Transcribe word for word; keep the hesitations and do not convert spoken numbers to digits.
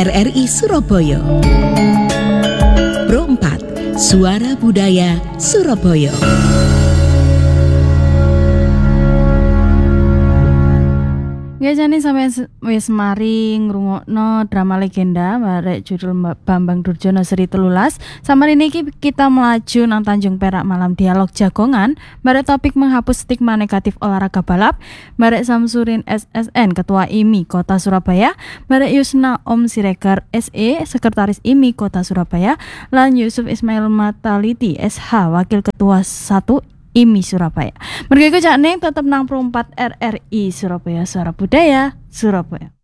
R R I Surabaya. Pro empat, Suara Budaya Surabaya. Biasanya sampai wis mari ngrungokno drama legenda barek judul Bambang Durjono seri telulas. Samari niki kita melaju nang Tanjung Perak malam dialog jagongan barek topik menghapus stigma negatif olahraga balap. Barek Samsurin S S N Ketua I M I Kota Surabaya, barek Yusna Om Siregar S E Sekretaris I M I Kota Surabaya, lan Yusuf Ismail Mataliti S H Wakil Ketua satu I M I Surabaya. Mereka cak neng tetap nang Pro empat R R I Surabaya, Suara Budaya Surabaya.